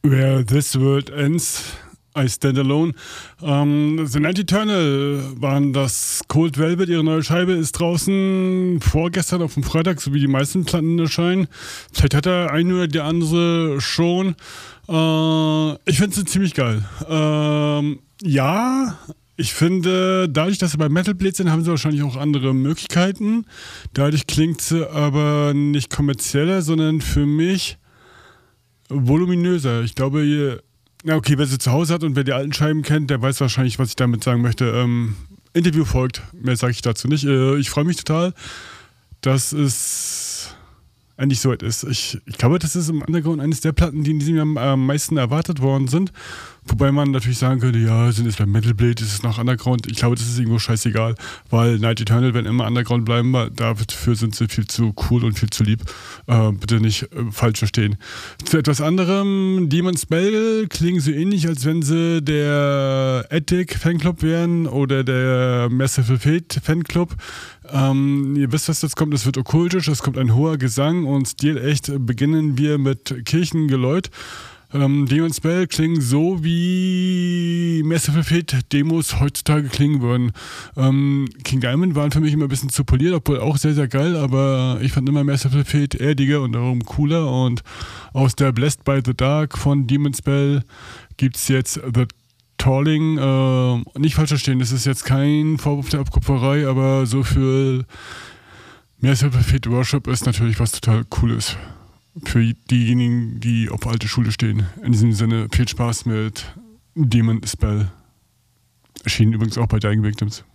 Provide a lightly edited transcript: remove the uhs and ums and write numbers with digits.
Where This World Ends, I Stand Alone. The Night Eternal waren das. Cold Velvet, ihre neue Scheibe, ist draußen vorgestern auf dem Freitag, so wie die meisten Platten erscheinen. Vielleicht hat er eine oder die andere schon. Ich finde sie ziemlich geil. Ja, ich finde, dadurch, dass sie bei Metal Blade sind, haben sie wahrscheinlich auch andere Möglichkeiten. Dadurch klingt sie aber nicht kommerzieller, sondern für mich voluminöser. Ich glaube, ja, okay, wer sie zu Hause hat und wer die alten Scheiben kennt, der weiß wahrscheinlich, was ich damit sagen möchte. Interview folgt. Mehr sage ich dazu nicht. Ich freue mich total, dass es endlich so weit ist. Ich glaube, das ist im Underground eines der Platten, die in diesem Jahr am meisten erwartet worden sind. Wobei man natürlich sagen könnte, ja, sind es bei Metal Blade, ist es noch Underground. Ich glaube, das ist irgendwo scheißegal, weil Night Eternal werden immer Underground bleiben, dafür sind sie viel zu cool und viel zu lieb. Bitte nicht falsch verstehen. Zu etwas anderem, Demon's Bell klingen so ähnlich, als wenn sie der Attic Fanclub wären oder der Merciful Fate Fanclub. Ihr wisst, was jetzt kommt, es wird okkultisch, es kommt ein hoher Gesang und stilecht beginnen wir mit Kirchengeläut. Demon's Bell klingen so, wie Merciful Fate Demos heutzutage klingen würden. King Diamond waren für mich immer ein bisschen zu poliert, obwohl auch sehr, sehr geil, aber ich fand immer Merciful Fate erdiger und darum cooler. Und aus der Blessed by the Dark von Demon's Bell gibt es jetzt The Tolling. Nicht falsch verstehen, das ist jetzt kein Vorwurf der Abkupferei, aber so für Merciful Fate Worship ist natürlich was total Cooles. Für diejenigen, die auf alte Schule stehen. In diesem Sinne, viel Spaß mit Demon's Bell. Erschienen übrigens auch bei Dying Victims.